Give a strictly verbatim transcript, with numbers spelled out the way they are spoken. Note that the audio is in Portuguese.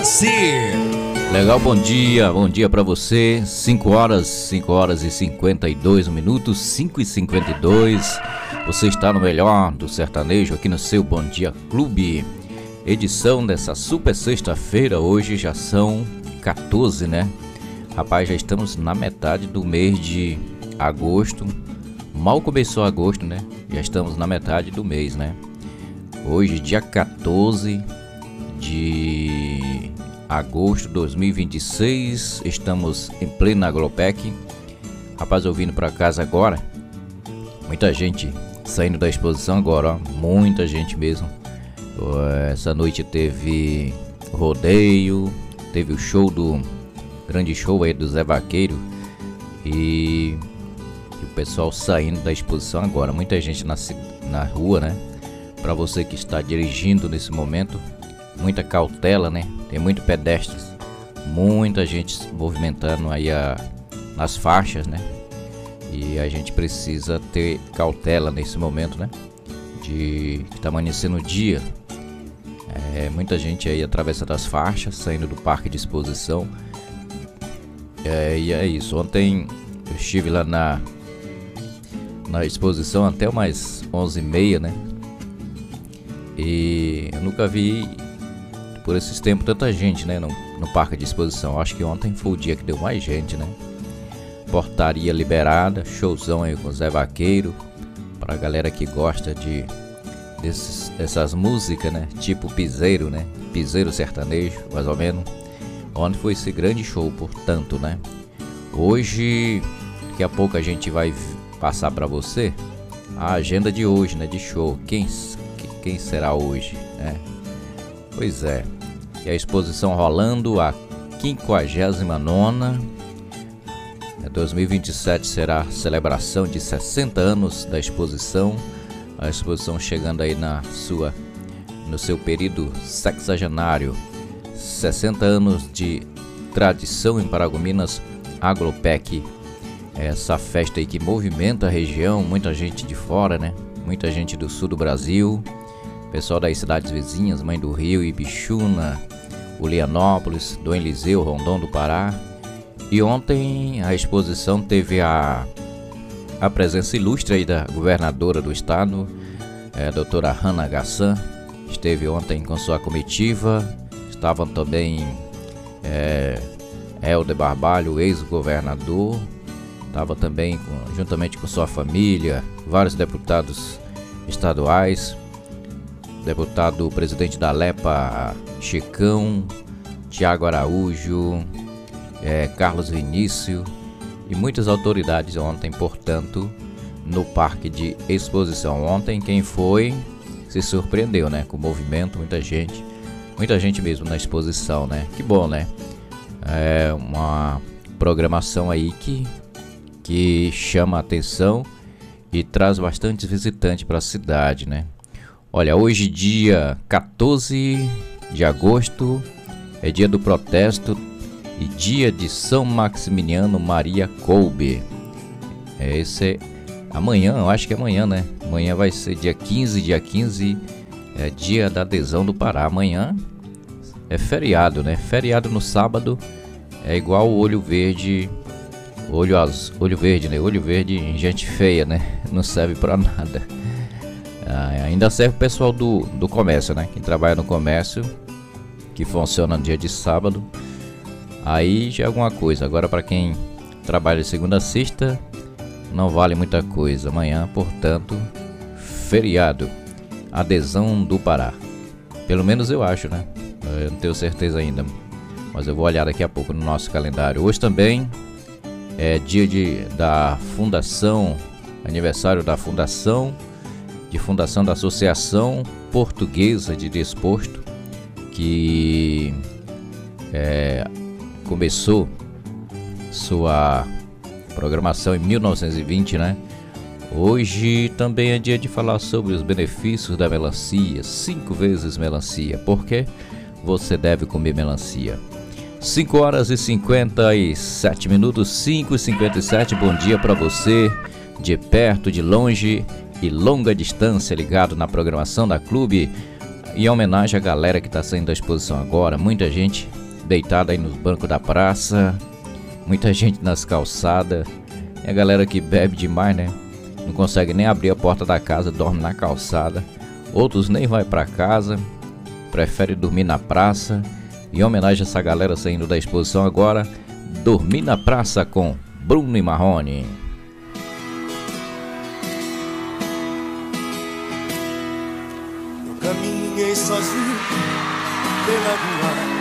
Moacir. Legal, bom dia, bom dia pra você. cinco horas, cinco horas e cinquenta e dois minutos, cinco e cinquenta e dois. Você está no melhor do sertanejo aqui no seu Bom Dia Clube. Edição dessa super sexta-feira, hoje já são quatorze, né? Rapaz, já estamos na metade do mês de agosto. Mal começou agosto, né? Já estamos na metade do mês, né? Hoje, dia quatorze de agosto de dois mil e vinte e seis, estamos em plena Aglopec. Rapaz, eu vindo pra casa agora, muita gente saindo da exposição agora, ó, muita gente mesmo. Essa noite teve rodeio, teve o show do grande show aí do Zé Vaqueiro e, e o pessoal saindo da exposição agora, muita gente na, na rua, né? Para você que está dirigindo nesse momento, muita cautela, né? Tem muito pedestres, muita gente movimentando aí a, nas faixas, né? E a gente precisa ter cautela nesse momento, né? De que tá amanhecendo o dia. É, muita gente aí atravessando as faixas, saindo do parque de exposição. É, e é isso. Ontem eu estive lá na, na exposição até umas onze e meia, né? E eu nunca vi por esses tempos tanta gente, né, no, no parque de exposição. Acho que ontem foi o dia que deu mais gente, né? Portaria liberada, showzão aí com o Zé Vaqueiro, pra galera que gosta de desses, dessas músicas, né? Tipo piseiro, né? Piseiro sertanejo, mais ou menos. Ontem foi esse grande show, portanto, né? Hoje, daqui a pouco a gente vai passar pra você a agenda de hoje, né? De show. Quem, quem será hoje, né? Pois é. E a exposição rolando, a quinquagésima nona. dois mil e vinte e sete será a celebração de sessenta anos da exposição. A exposição chegando aí na sua, no seu período sexagenário. sessenta anos de tradição em Paragominas, Aglopec. Essa festa aí que movimenta a região, muita gente de fora, né? Muita gente do sul do Brasil. Pessoal das cidades vizinhas, Mãe do Rio, Ibixuna, Ulianópolis, Dom Eliseu, Rondon do Pará. E ontem a exposição teve a, a presença ilustre aí da governadora do estado, é, a doutora Hanna Gassan. Esteve ontem com sua comitiva. Estavam também é, Helder Barbalho, ex-governador. Estava também com, juntamente com sua família, vários deputados estaduais. Deputado presidente da Lepa, Chicão, Tiago Araújo, é, Carlos Vinícius e muitas autoridades ontem, portanto, no parque de exposição. Ontem quem foi se surpreendeu, né? Com o movimento, muita gente, muita gente mesmo na exposição, né? Que bom, né? É uma programação aí que, que chama a atenção e traz bastante visitante para a cidade, né? Olha, hoje dia quatorze de agosto é dia do protesto e dia de São Maximiliano Maria Kolbe. É esse amanhã, eu acho que é amanhã, né? Amanhã vai ser dia quinze, dia quinze é dia da adesão do Pará. Amanhã é feriado, né? Feriado no sábado é igual o olho verde, olho azul, olho verde, né? Olho verde em gente feia, né? Não serve pra nada. Ah, ainda serve o pessoal do, do comércio, né? Quem trabalha no comércio, que funciona no dia de sábado, aí já é alguma coisa. Agora para quem trabalha de segunda a sexta, não vale muita coisa. Amanhã, portanto, feriado. Adesão do Pará. Pelo menos eu acho, né? Eu não tenho certeza ainda, mas eu vou olhar daqui a pouco no nosso calendário. Hoje também é dia de, da fundação, aniversário da fundação de fundação da Associação Portuguesa de Desporto, que é, começou sua programação em mil novecentos e vinte, né? Hoje também é dia de falar sobre os benefícios da melancia. Cinco vezes melancia. Por que você deve comer melancia? cinco horas e cinquenta e sete minutos, cinco e cinquenta e sete. Bom dia para você, de perto, de longe e longa distância, ligado na programação da Clube. Em homenagem à galera que está saindo da exposição agora, muita gente deitada aí nos bancos da praça, muita gente nas calçadas, e a galera que bebe demais, né? Não consegue nem abrir a porta da casa, dorme na calçada. Outros nem vai para casa, prefere dormir na praça. Em homenagem a essa galera saindo da exposição agora, Dormir na Praça com Bruno e Marrone. Eu caminhei sozinho pela rua,